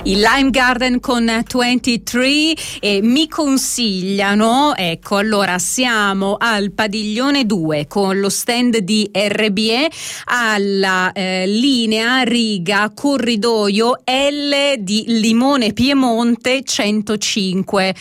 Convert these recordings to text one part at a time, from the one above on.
il Lime Garden con 23 e mi consigliano, ecco, allora siamo al padiglione 2 con lo stand di RBE alla linea riga corridoio L di Limone Piemonte 105,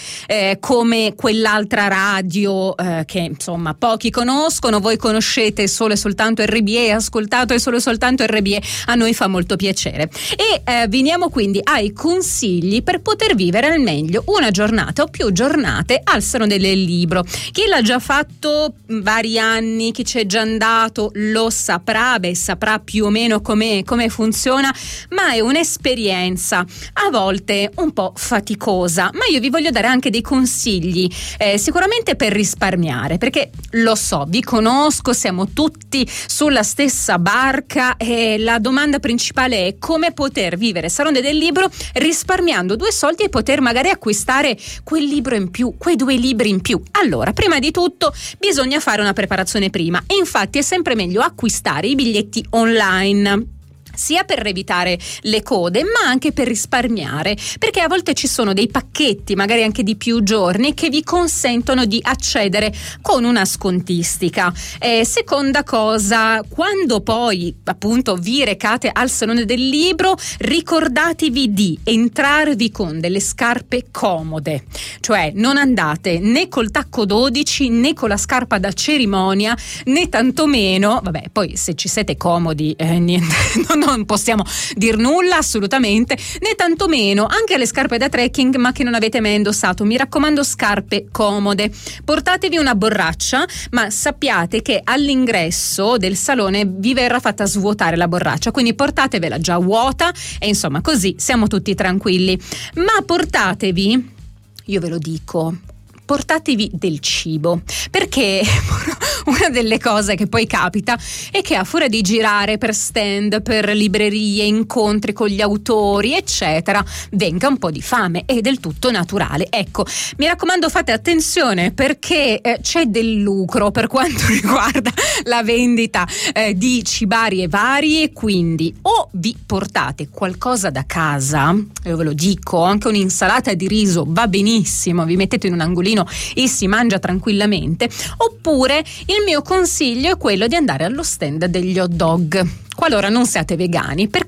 come quell'altra radio che insomma pochi conoscono, voi conoscete solo e soltanto RBE, ascoltato e solo e soltanto RBE, a noi fa molto piacere. E veniamo quindi ai consigli per poter vivere al meglio una giornata o più giornate al Salone del Libro. Chi l'ha già fatto vari anni, chi c'è già andato lo saprà, saprà più o meno come funziona, ma è un'esperienza a volte un po' faticosa, ma io vi voglio dare anche dei consigli sicuramente per risparmiare, perché lo so, vi conosco, siamo tutti sulla stessa barca e la domanda principale è come poter vivere Salone del Libro risparmiando 2 soldi e poter magari acquistare quel libro in più, quei 2 libri in più. Allora, prima di tutto bisogna fare una preparazione prima e infatti è sempre meglio acquistare i biglietti online, sia per evitare le code ma anche per risparmiare, perché a volte ci sono dei pacchetti magari anche di più giorni che vi consentono di accedere con una scontistica. Seconda cosa, quando poi appunto vi recate al Salone del Libro, ricordatevi di entrarvi con delle scarpe comode, cioè non andate né col tacco 12 né con la scarpa da cerimonia né tantomeno, vabbè, poi se ci siete comodi niente, non possiamo dir nulla assolutamente, né tantomeno anche alle scarpe da trekking ma che non avete mai indossato. Mi raccomando, scarpe comode. Portatevi una borraccia, ma sappiate che all'ingresso del salone vi verrà fatta svuotare la borraccia, quindi portatevela già vuota e insomma così siamo tutti tranquilli. Ma portatevi, io ve lo dico, portatevi del cibo, perché una delle cose che poi capita è che a furia di girare per stand, per librerie, incontri con gli autori eccetera, venga un po' di fame, è del tutto naturale. Ecco, mi raccomando, fate attenzione perché c'è del lucro per quanto riguarda la vendita di cibari e vari, e quindi o vi portate qualcosa da casa, io ve lo dico, anche un'insalata di riso va benissimo, vi mettete in un angolino e si mangia tranquillamente, oppure il mio consiglio è quello di andare allo stand degli hot dog qualora non siate vegani,